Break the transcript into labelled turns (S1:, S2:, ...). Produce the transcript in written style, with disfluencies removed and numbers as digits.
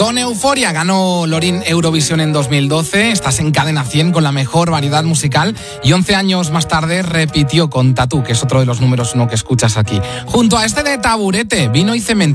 S1: Con Euforia ganó Lorin Eurovisión en 2012, estás en Cadena 100 con la mejor variedad musical y 11 años más tarde repitió con Tatú, que es otro de los números 1 que escuchas aquí. Junto a este de Taburete, Vino y Cemento.